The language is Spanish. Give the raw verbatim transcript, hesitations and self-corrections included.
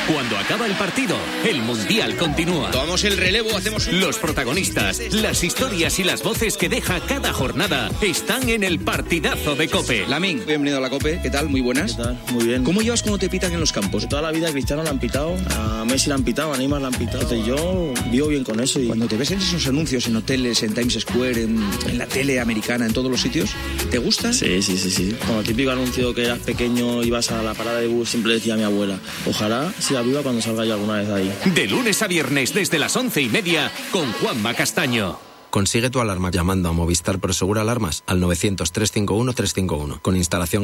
Cuando acaba el partido, el Mundial continúa. Tomamos el relevo, hacemos... Los protagonistas, las historias y las voces que deja cada jornada están en el partidazo de COPE. Lamín, bienvenido a la COPE. ¿Qué tal? Muy buenas. ¿Qué tal? Muy bien. ¿Cómo llevas cuando te pitan en los campos? De toda la vida a Cristiano le han pitado, a Messi le han pitado, a Neymar le han pitado. Entonces yo vivo bien con eso. Y... Cuando te ves en esos anuncios en hoteles, en Times Square, en, en la tele americana, en todos los sitios, ¿te gusta? Sí, sí, sí, sí. Como el típico anuncio que eras pequeño, ibas a la parada de bus, siempre decía a mi abuela, ojalá siga viva cuando salga yo alguna vez ahí. De lunes a viernes desde las once y media con Juanma Castaño. Consigue tu alarma llamando a Movistar Prosegura Alarmas al novecientos, trescientos cincuenta y uno, trescientos cincuenta y uno con instalación